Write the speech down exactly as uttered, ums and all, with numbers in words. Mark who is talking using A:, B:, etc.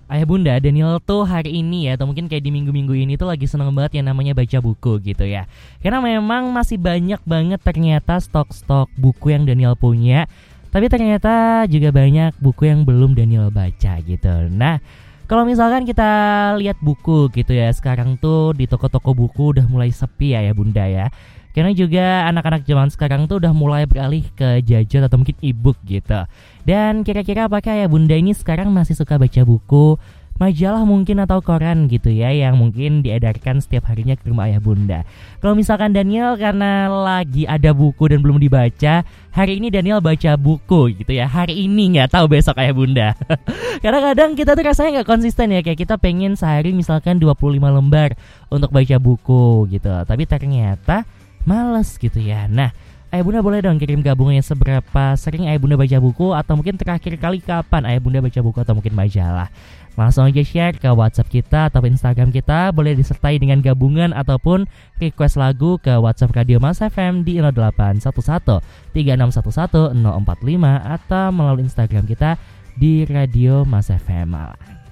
A: Ayah bunda, Daniel tuh hari ini ya, atau mungkin kayak di minggu-minggu ini tuh lagi seneng banget yang namanya baca buku gitu ya. Karena memang masih banyak banget ternyata stok-stok buku yang Daniel punya. Tapi ternyata juga banyak buku yang belum Daniel baca gitu. Nah, kalau misalkan kita lihat buku gitu ya, sekarang tuh di toko-toko buku udah mulai sepi ya ya bunda ya. Karena juga anak-anak zaman sekarang tuh udah mulai beralih ke gadget atau mungkin e-book gitu. Dan kira-kira apakah ya bunda ini sekarang masih suka baca buku, majalah mungkin atau koran gitu ya, yang mungkin diedarkan setiap harinya ke rumah ayah bunda. Kalau misalkan Daniel karena lagi ada buku dan belum dibaca, hari ini Daniel baca buku gitu ya. Hari ini nggak tahu besok ayah bunda. Karena kadang kita tuh rasanya nggak konsisten ya, kayak kita pengen sehari misalkan dua puluh lima lembar untuk baca buku gitu. Tapi ternyata males gitu ya. Nah, ayah bunda boleh dong kirim gabungannya seberapa sering ayah bunda baca buku, atau mungkin terakhir kali kapan ayah bunda baca buku atau mungkin majalah. Langsung aja share ke WhatsApp kita atau Instagram kita. Boleh disertai dengan gabungan ataupun request lagu ke WhatsApp Radio Mas F M di nol delapan satu satu tiga enam satu satu nol empat lima atau melalui Instagram kita di Radio Mas F M Malang.